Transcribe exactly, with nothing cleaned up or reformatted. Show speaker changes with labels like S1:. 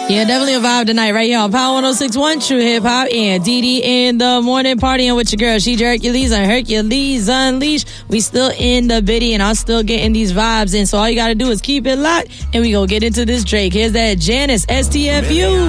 S1: Yeah, definitely a vibe tonight right here on Power one oh six point one True Hip Hop and D D in the morning partying with your girl. She Hercules on Hercules Unleashed. We still in the biddy and I'm still getting these vibes in. So all you got to do is keep it locked and we go get into this Drake. Here's that Janice S T F U.